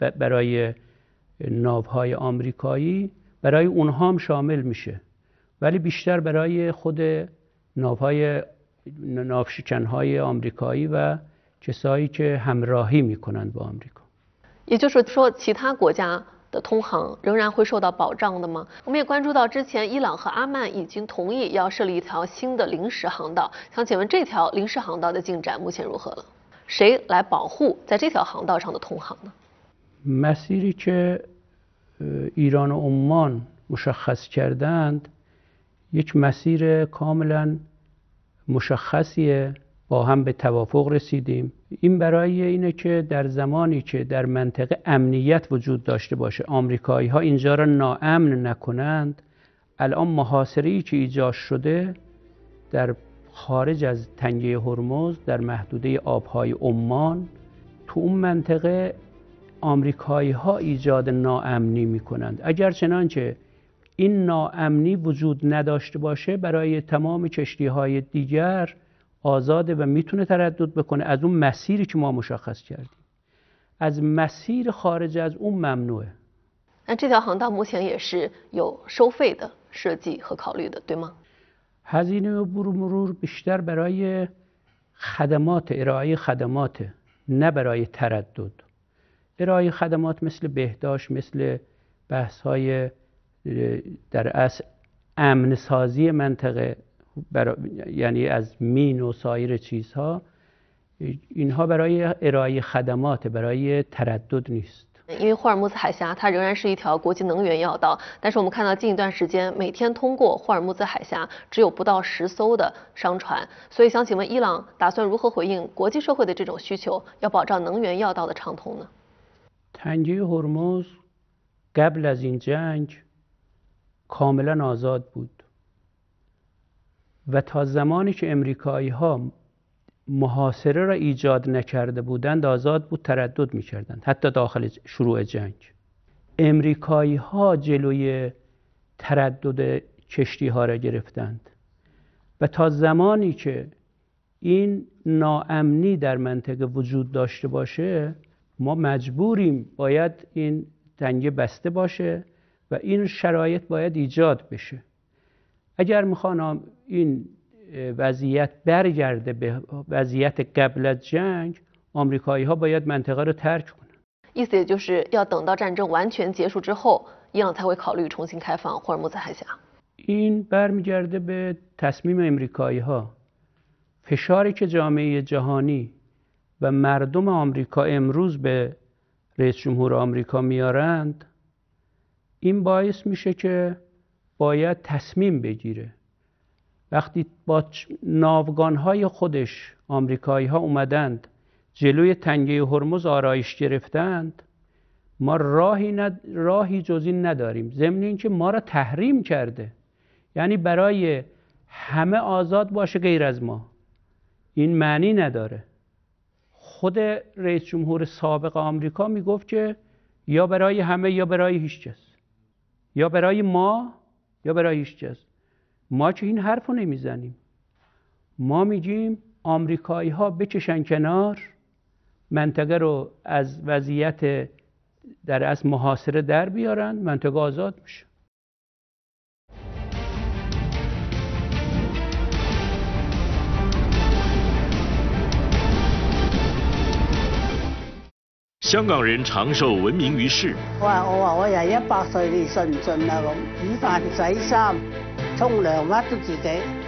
برای ناوهای آمریکایی برای اونها هم شامل میشه، ولی بیشتر برای خود ناوشکنهای آمریکایی و کسایی که همراهی میکنند با آمریکا. 也就是说，其他国家的通航仍然会受到保障的吗？我们也关注到，之前伊朗和阿曼已经同意要设立一条新的临时航道，想请问这条临时航道的进展目前如何了？谁来保护在这条航道上的通航呢？ مسیری که ایران و عمان مشخص کردند یک مسیر کاملا مشخصیه، با هم به توافق رسیدیم. این برای اینه که در زمانی که در منطقه امنیت وجود داشته باشه، آمریکایی ها اینجا را ناامن نکنند. الان محاصره‌ای که ایجاد شده در خارج از تنگه هرمز در محدوده آبهای عمان، تو اون منطقه آمریکایی ها ایجاد ناامنی میکنند. اگر چنانچه این ناامنی وجود نداشته باشه، برای تمام کشتی های دیگر آزاده و میتونه تردد بکنه از اون مسیری که ما مشخص کردیم. از مسیر خارج از اون ممنوعه. 那这条航道目前也是有收费的设计和考虑的，对吗？ هزینه مرور بیشتر برای خدمات، ارائه خدمات، نه برای تردد. ارائه خدمات مثل بهداشت، مثل بحث‌های در اصل امن سازی منطقه، یعنی از مین و سایر چیزها، اینها برای ارائه خدمات، برای تردد نیست. 因为霍尔木兹海峡它仍然是一条国际能源要道，但是我们看到近一段时间每天通过霍尔木兹海峡只有不到10艘的商船，所以想请问伊朗打算如何回应国际社会的这种需求，要保障能源要道的畅通呢？ تنگه هرمز قبل از این جنگ کاملا آزاد بود و تا زمانی که امریکایی ها محاصره را ایجاد نکرده بودند آزاد بود، تردد میکردند حتی داخل شروع جنگ. امریکایی ها جلوی تردد کشتی ها را گرفتند و تا زمانی که این ناامنی در منطقه وجود داشته باشه، ما مجبوریم باید این تنگه بسته باشه و این شرایط باید ایجاد بشه. اگر میخوان این وضعیت برگرده به وضعیت قبل از جنگ، آمریکایی ها باید منطقه رو ترک کنن. 意思也就是要等到战争完全结束之后，伊朗才会考虑重新开放霍尔木兹海峡。 این برمیگرده به تصمیم امریکایی ها. فشاری که جامعه جهانی و مردم آمریکا امروز به رئیس جمهور آمریکا میارند، این باعث میشه که باید تصمیم بگیره. وقتی با ناوگانهای خودش آمریکایی ها اومدند جلوی تنگه هرمز آرایش گرفتند، ما راهی جز این نداریم. ضمن اینکه ما را تحریم کرده، یعنی برای همه آزاد باشه غیر از ما، این معنی نداره. خود رئیس جمهور سابق آمریکا میگفت که یا برای همه یا برای هیچ کس، یا برای ما یا برای هیچ کس. ما که این حرفو نمیزنیم. ما میگیم آمریکایی ها بکشن کنار، منطقه رو از وضعیت در اصل محاصره در بیارن، منطقه آزاد میشه. 香港人长寿闻名于世。 我話我又100歲，你信唔信啊？咁煮飯洗衫、沖涼乜都自己。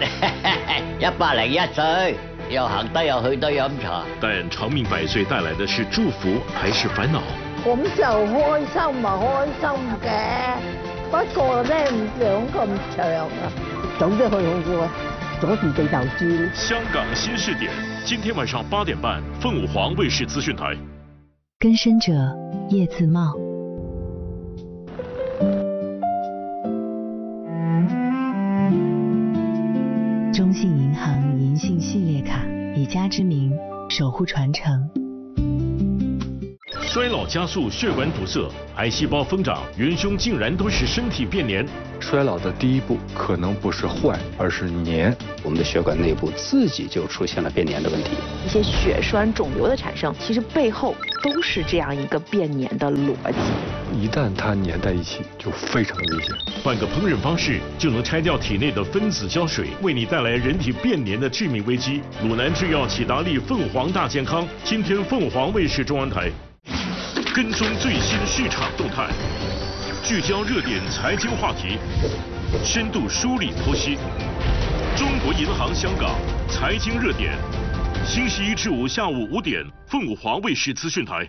101歲，又行得又去得飲茶。 但长命百歲帶來的是祝福還是煩惱？ 咁就開心咪開心嘅，不過咧唔想咁長啊，早啲去好過，阻住地球轉。 香港新視點，今天晚上8點半，鳳舞凰衛視資訊台。 更深者叶自茂。中信银行银杏系列卡，以家之名守护传承。 衰老加速，血管堵塞，癌细胞疯长，元凶竟然都是身体变黏。 衰老的第一步可能不是坏，而是黏。 我们的血管内部自己就出现了变黏的问题。 一些血栓肿瘤的产生，其实背后都是这样一个变黏的逻辑。 一旦它粘在一起，就非常危险。 换个烹饪方式就能拆掉体内的分子胶水，为你带来人体变黏的致命危机。鲁南制药启达利凤凰大健康，今天凤凰卫视中文台。跟踪最新市场动态，聚焦热点财经话题，深度梳理剖析。中国银行香港财经热点，星期一至五下午5点，凤凰卫视资讯台。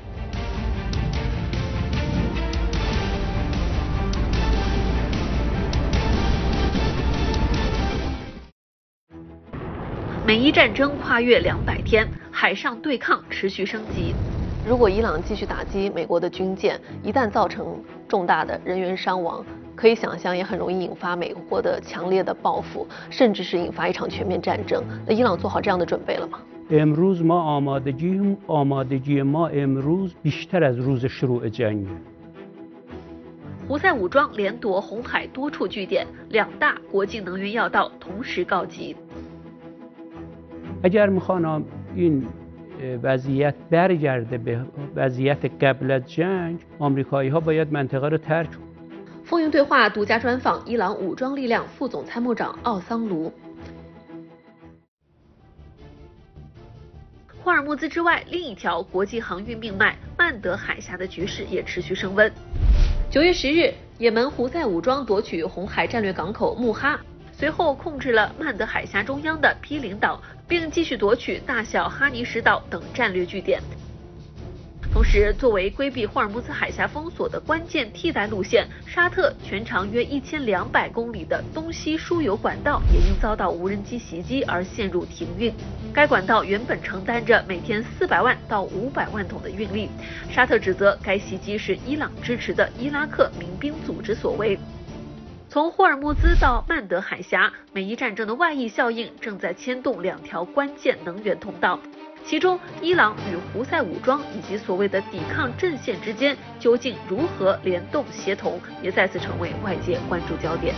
美伊战争跨越200天，海上对抗持续升级。如果伊朗继续打击美国的军舰，一旦造成重大的人员伤亡，可以想象也很容易引发美国的强烈的报复，甚至是引发一场全面战争。那伊朗做好这样的准备了吗？ امروز ما آمادگی ما امروز بیشتر از روز شروع جنگ。 胡塞武装连夺红海多处据点，2大国际能源要道同时告急。 اگر میخوان این وضعیت برگرده به وضعیت قبل از جنگ، آمریکایی‌ها باید منطقه رو ترک کنند. 风云对话独家专访伊朗武装力量副总参谋长奥桑卢。霍尔木兹之外，另一条国际航运命脉曼德海峡的局势也持续升温。9月10日，也门胡塞武装夺取红海战略港口穆哈，随后控制了曼德海峡中央的毗邻岛，并继续夺取大小哈尼什岛等战略据点。同时，作为规避霍尔木兹海峡封锁的关键替代路线，沙特全长约1200公里的东西输油管道也因遭到无人机袭击而陷入停运。该管道原本承担着每天400万到500万桶的运力。沙特指责该袭击是伊朗支持的伊拉克民兵组织所为。从霍尔木兹到曼德海峡，美伊战争的外溢效应正在牵动2条关键能源通道。其中，伊朗与胡塞武装以及所谓的抵抗阵线之间究竟如何联动协同，也再次成为外界关注焦点。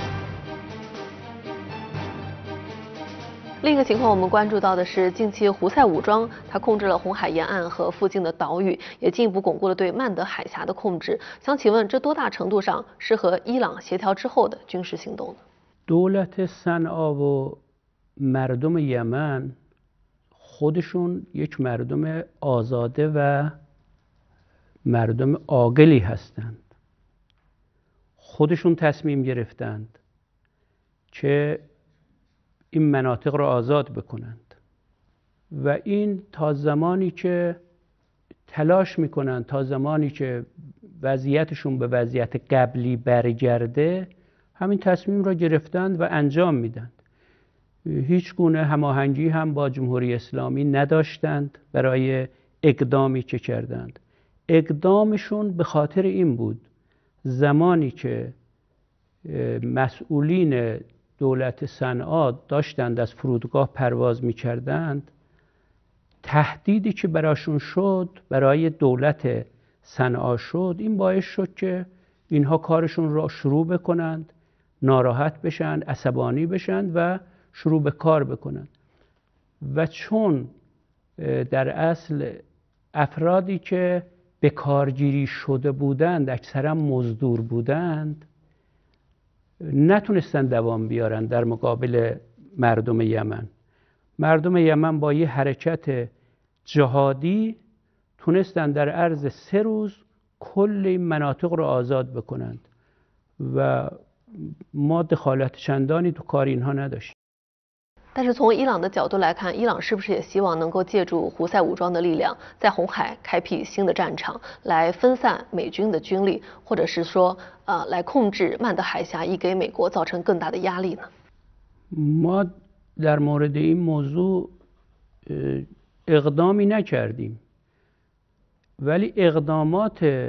另一个情况，我们关注到的是，近期胡塞武装它控制了红海沿岸和附近的岛屿，也进一步巩固了对曼德海峡的控制。想请问，这多大程度上是和伊朗协调之后的军事行动呢？ دولت صنعا و مردم یمن خودشون یک مردم آزاده و مردم عاقلی هستند. خودشون تصمیم گرفتند که این مناطق رو آزاد بکنند و این تا زمانی که تلاش میکنند، تا زمانی که وضعیتشون به وضعیت قبلی برگرده، همین تصمیم را گرفتند و انجام میدند. هیچ گونه هماهنگی هم با جمهوری اسلامی نداشتند برای اقدامی که کردند. اقدامشون به خاطر این بود زمانی که مسئولین دولت صنعا داشتند از فرودگاه پرواز میکردند، تهدیدی که براشون شد، برای دولت صنعا شد، این باعث شد که اینها کارشون را شروع بکنند، ناراحت بشن، عصبانی بشن و شروع به کار بکنند. و چون در اصل افرادی که به کارگیری شده بودند اکثرا مزدور بودند، نتونستن دوام بیارن در مقابل مردم یمن. مردم یمن با یه حرکت جهادی تونستن در عرض 3 روز کل این مناطق رو آزاد بکنند و ما دخالت چندانی تو کار اینها نداشتیم. 但是从伊朗的角度来看，伊朗是不是也希望能够借助胡塞武装的力量，在红海开辟新的战场，来分散美军的军力，或者是说，来控制曼德海峡，以给美国造成更大的压力呢？ ما در مورد این موضوع اقدامی نکردیم، ولی اقدامات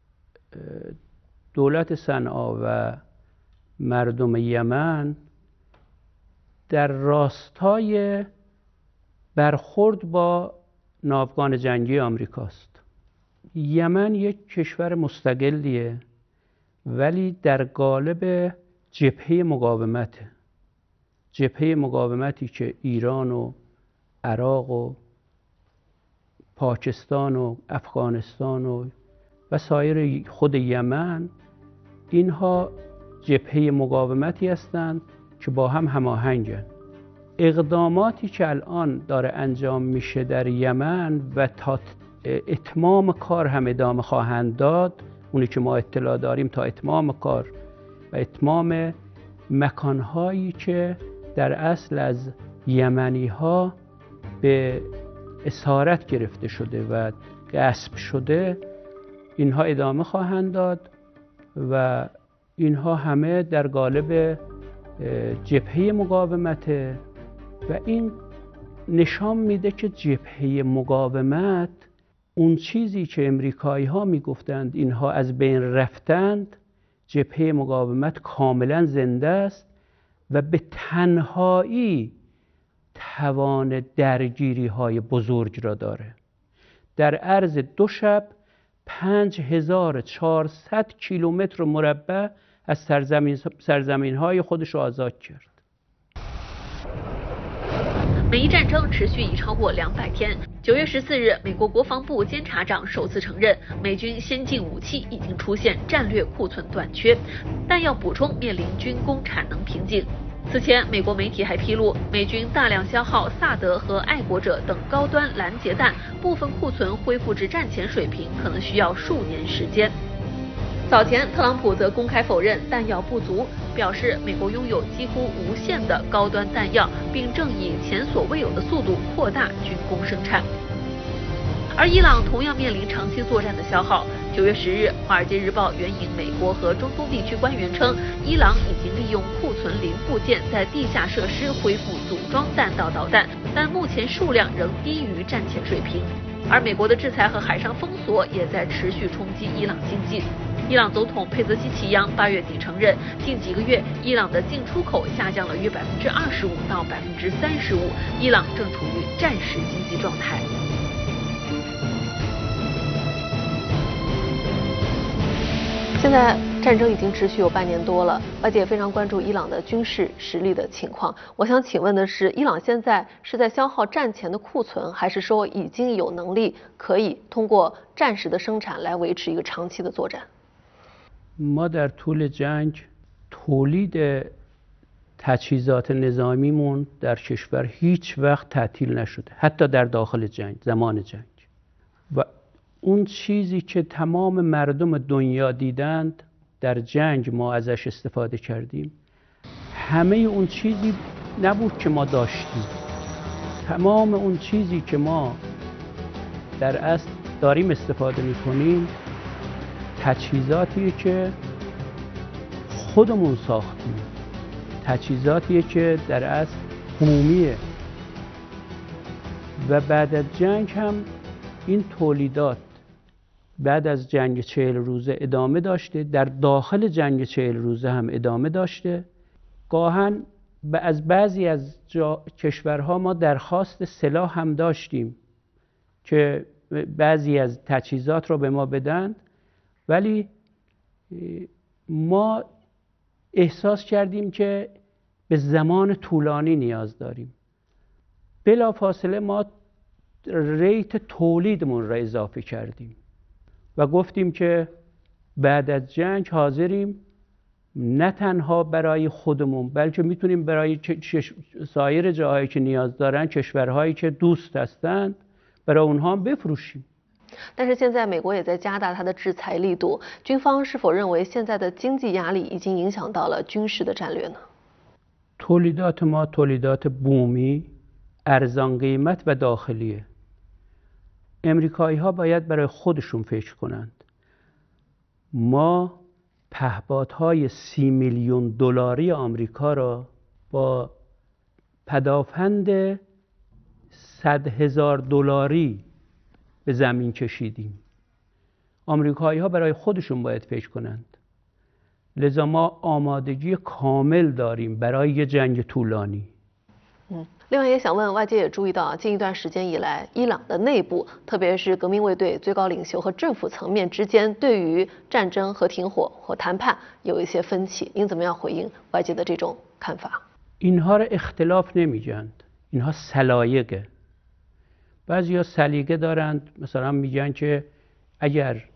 دولت صنعا و مردم یمن در راستای برخورد با ناوگان جنگی آمریکاست. یمن یک کشور مستقلیه ولی در قالب جبهه مقاومته. جبهه مقاومتی که ایران و عراق و پاکستان و افغانستان و سایر خود یمن، اینها جبهه مقاومتی هستند که با هم هماهنگن. اقداماتی که الان داره انجام میشه در یمن و تا اتمام کار هم ادامه خواهند داد، اونی که ما اطلاع داریم تا اتمام کار و اتمام مکانهایی که در اصل از یمنی ها به اسارت گرفته شده و غصب شده، اینها ادامه خواهند داد و اینها همه در قالب جبهه مقاومته و این نشان میده که جبهه مقاومت، اون چیزی که امریکایی ها میگفتند اینها از بین رفتند، جبهه مقاومت کاملا زنده است و به تنهایی توان درگیری های بزرگ را داره. در عرض 2 شب 5400 کیلومتر مربع از سرزمین های خودش را آزاد کرد. 美伊战争持续已超过200天。9月14日，美国国防部监察长首次承认，美军先进武器已经出现战略库存短缺，弹药补充面临军工产能瓶颈。此前，美国媒体还披露，美军大量消耗萨德和爱国者等高端拦截弹，部分库存恢复至战前水平可能需要数年时间。早前，特朗普则公开否认弹药不足，表示美国拥有几乎无限的高端弹药，并正以前所未有的速度扩大军工生产。而伊朗同样面临长期作战的消耗。9月10日，《华尔街日报》援引美国和中东地区官员称，伊朗已经利用库存零部件在地下设施恢复组装弹道导弹，但目前数量仍低于战前水平。而美国的制裁和海上封锁也在持续冲击伊朗经济。伊朗总统佩泽西奇扬8月底承认，近几个月伊朗的进出口下降了约25%到35%，伊朗正处于战时经济状态。现在战争已经持续有半年多了，外界非常关注伊朗的军事实力的情况。我想请问的是，伊朗现在是在消耗战前的库存，还是说已经有能力可以通过战时的生产来维持一个长期的作战 ？ما در طول جنگ تولید تجهیزات نظامیمون در کشور هیچ وقت تعطیل نشده، حتی در داخل جنگ، زمان جنگ. و اون چیزی که تمام مردم دنیا دیدند در جنگ ما ازش استفاده کردیم، همه اون چیزی نبود که ما داشتیم. تمام اون چیزی که ما در اصل داریم استفاده میکنیم تجهیزاتیه که خودمون ساختیم، تجهیزاتیه که در اصل بومیه و بعد از جنگ هم این تولیدات بعد از جنگ 40 روزه ادامه داشته، در داخل جنگ 40 روزه هم ادامه داشته. گاهن از بعضی از کشورها ما درخواست سلاح هم داشتیم که بعضی از تجهیزات رو به ما بدن، ولی ما احساس کردیم که به زمان طولانی نیاز داریم. بلافاصله ما ریت تولیدمون را اضافه کردیم و گفتیم که بعد از جنگ حاضریم نه تنها برای خودمون بلکه میتونیم برای سایر جاهایی که نیاز دارن، کشورهایی که دوست هستند، برای اونها هم بفروشیم. 但是现在美国也在加大它的制裁力度，军方是否认为现在的经济压力已经影响到了军事的战略呢？ تولیدات ما تولیدات بومی، ارزان قیمت و داخلیه. امریکایی ها باید برای خودشون فکر کنند. ما پهپادهای 30 میلیون دلاری آمریکا را با پدافند 100,000 دلاری به زمین کشیدیم. آمریکایی ها برای خودشون باید فکر کنند. لذا ما آمادگی کامل داریم برای یه جنگ طولانی. 另外也想问，外界也注意到，近一段时间以来，伊朗的内部，特别是革命卫队最高领袖和政府层面之间，对于战争和停火和谈判有一些分歧。您怎么样回应外界的这种看法？ اینها رو اختلاف نمیگند، اینها سلایقه. بعضیا سلیقه دارند، مثلا میگن که اگر